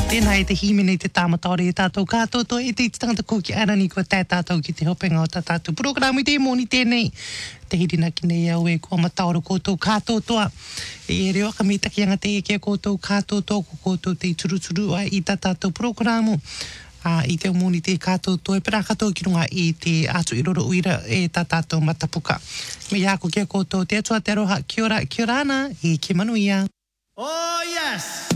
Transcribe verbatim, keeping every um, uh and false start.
Tēnā e te himene te tāmataore e tātou kātou to e te tangata kōki arani kua tā tātou ki te hopenga o tā tātou programu i te mōni tēnei. Te hirina ki nei au e kua mataoro kōtou kātou toa. E e reo ka me taki anga te eke kōtou kātou toa ko kōtou te turuturu ai i tā tātou programu. Uh, I te mōni te kātou toa e pera katoa ki runga i te atu i roro uira e tā tātou matapuka. Me iako kia kōtou te atua te aroha, kia ora, kia ora ana, e ke manuia. Oh yes!